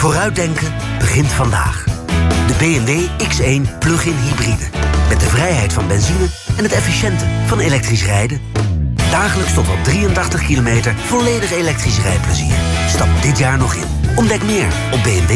Vooruitdenken begint vandaag. De BMW X1 plug-in hybride. Met de vrijheid van benzine en het efficiënte van elektrisch rijden. Dagelijks tot wel 83 kilometer volledig elektrisch rijplezier. Stap dit jaar nog in. Ontdek meer op BMW.